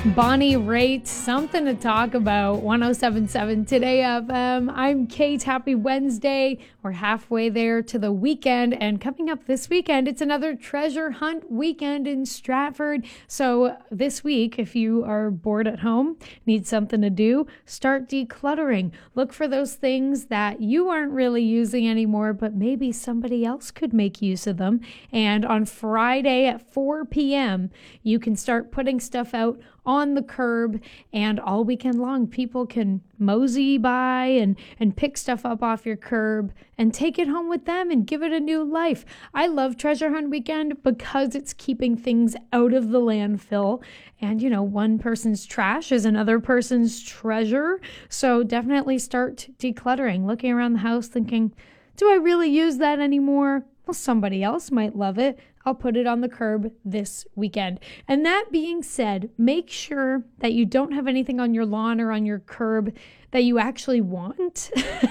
Bonnie Raitt, something to talk about. 107.7 Today FM. I'm Kate. Happy Wednesday. We're halfway there to the weekend, and coming up this weekend, it's another treasure hunt weekend in Stratford. So this week, if you are bored at home, need something to do, start decluttering. Look for those things that you aren't really using anymore, but maybe somebody else could make use of them. And on Friday at 4 p.m., you can start putting stuff out on the curb, and all weekend long people can mosey by and pick stuff up off your curb and take it home with them and give it a new life. I love Treasure Hunt Weekend because it's keeping things out of the landfill, and one person's trash is another person's treasure. So definitely start decluttering, looking around the house thinking, do I really use that anymore? Well, somebody else might love it. I'll put it on the curb this weekend. And that being said, make sure that you don't have anything on your lawn or on your curb that you actually want.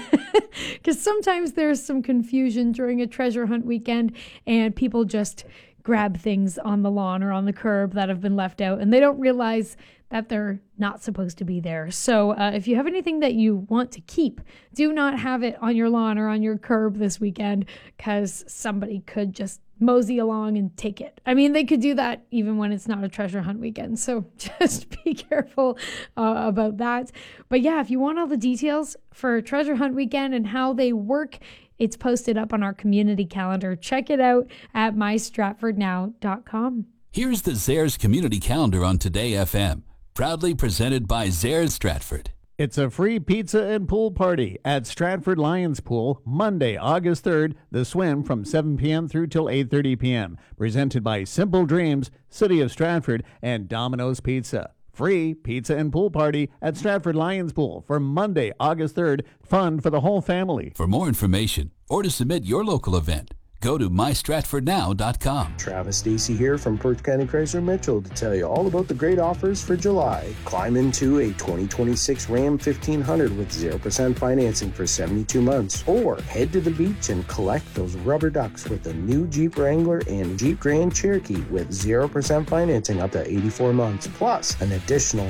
Because sometimes there's some confusion during a treasure hunt weekend and people just grab things on the lawn or on the curb that have been left out and they don't realize that they're not supposed to be there. So if you have anything that you want to keep, do not have it on your lawn or on your curb this weekend, because somebody could just mosey along and take it. I mean, they could do that even when it's not a treasure hunt weekend. So just be careful about that. But yeah, if you want all the details for treasure hunt weekend and how they work, it's posted up on our community calendar. Check it out at mystratfordnow.com. Here's the Zehrs Community Calendar on Today FM, proudly presented by Zehrs Stratford. It's a free pizza and pool party at Stratford Lions Pool, Monday, August 3rd, the swim from 7 p.m. through till 8:30 p.m. Presented by Simple Dreams, City of Stratford, and Domino's Pizza. Free pizza and pool party at Stratford Lions Pool for Monday, August 3rd. Fun for the whole family. For more information or to submit your local event, go to mystratfordnow.com. Travis Stacey here from Perth County Chrysler Mitchell to tell you all about the great offers for July. Climb into a 2026 Ram 1500 with 0% financing for 72 months. Or head to the beach and collect those rubber ducks with the new Jeep Wrangler and Jeep Grand Cherokee with 0% financing up to 84 months. Plus an additional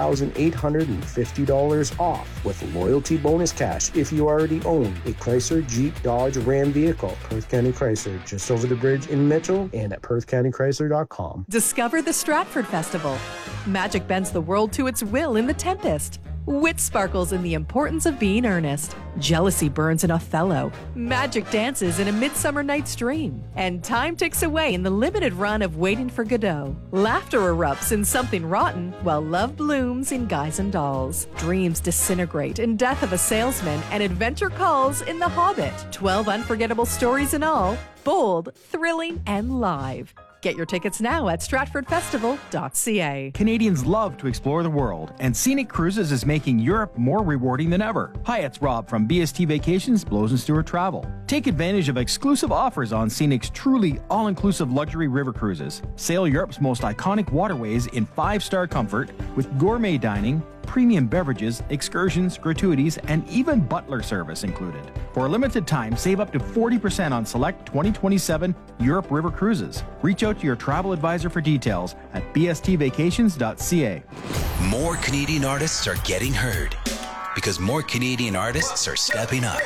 $1,850 off with loyalty bonus cash if you already own a Chrysler, Jeep, Dodge, Ram vehicle. Perth County Chrysler, just over the bridge in Mitchell and at PerthCountyChrysler.com. Discover the Stratford Festival. Magic bends the world to its will in The Tempest. Wit sparkles in the importance of being earnest. Jealousy burns in Othello. Magic dances in A Midsummer Night's Dream. And time ticks away in the limited run of Waiting for Godot. Laughter erupts in Something Rotten, while love blooms in Guys and Dolls. Dreams disintegrate in Death of a Salesman, and adventure calls in The Hobbit. 12 unforgettable stories in all, bold, thrilling, and live. Get your tickets now at stratfordfestival.ca. Canadians love to explore the world, and Scenic Cruises is making Europe more rewarding than ever. Hi, it's Rob from BST Vacations, Blows and Stewart Travel. Take advantage of exclusive offers on Scenic's truly all-inclusive luxury river cruises. Sail Europe's most iconic waterways in 5-star comfort with gourmet dining, premium beverages, excursions, gratuities, and even butler service included. For a limited time, save up to 40% on select 2027 Europe River cruises. Reach out to your travel advisor for details at bstvacations.ca. More Canadian artists are getting heard because more Canadian artists are stepping up.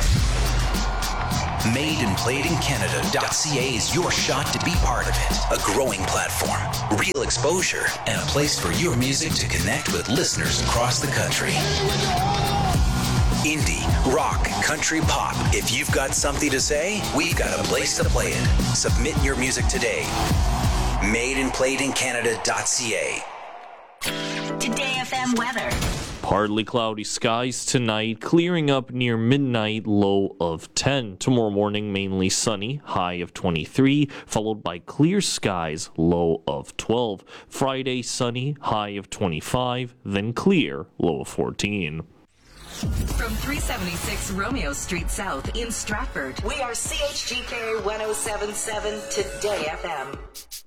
MadeandPlayedInCanada.ca is your shot to be part of it. A growing platform, real exposure, and a place for your music to connect with listeners across the country. Indie, rock, country, pop. If you've got something to say, we've got a place to play it. Submit your music today. MadeandPlayedInCanada.ca. Today FM weather. Partly cloudy skies tonight, clearing up near midnight, low of 10. Tomorrow morning, mainly sunny, high of 23, followed by clear skies, low of 12. Friday, sunny, high of 25, then clear, low of 14. From 376 Romeo Street South in Stratford, we are CHGK 107.7 Today FM.